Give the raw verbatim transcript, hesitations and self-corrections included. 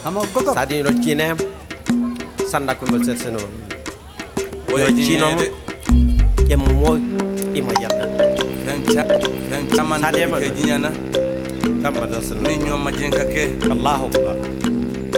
sadi no kinem sanda ko ngol seno o chino e mo e mo yalla fencha fencha man ke jinyana kama da seno ni nyoma jenka ke Allahu akbar